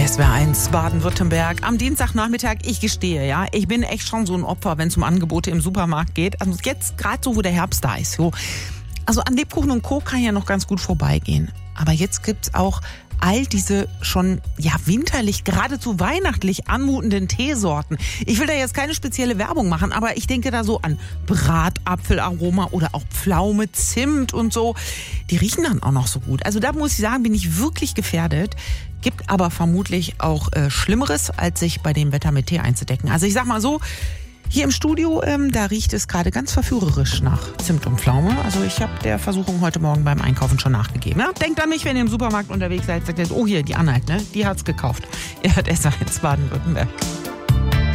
SWR1 Baden-Württemberg am Dienstagnachmittag. Ich gestehe, ja, ich bin echt schon so ein Opfer, wenn es um Angebote im Supermarkt geht. Also jetzt gerade so, wo der Herbst da ist. So. Also an Lebkuchen und Co. kann ja noch ganz gut vorbeigehen. Aber jetzt gibt's auch all diese schon winterlich, geradezu weihnachtlich anmutenden Teesorten. Ich will da jetzt keine spezielle Werbung machen, aber ich denke da so an Bratapfelaroma oder auch Pflaume, Zimt und so. Die riechen dann auch noch so gut. Also da muss ich sagen, bin ich wirklich gefährdet. Gibt aber vermutlich auch Schlimmeres, als sich bei dem Wetter mit Tee einzudecken. Also ich sag mal so, hier im Studio, da riecht es gerade ganz verführerisch nach Zimt und Pflaume. Also ich habe der Versuchung heute Morgen beim Einkaufen schon nachgegeben. Ja? Denkt an mich, wenn ihr im Supermarkt unterwegs seid, sagt ihr, oh hier, die Anhalt, ne? Die hat's gekauft. Ihr hört SWR1 Baden-Württemberg.